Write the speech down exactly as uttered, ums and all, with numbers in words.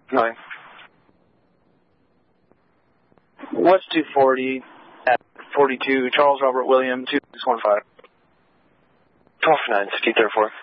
Nine. West two forty at forty-two, Charles Robert William, two six one five. twelve nine, fifty-third floor.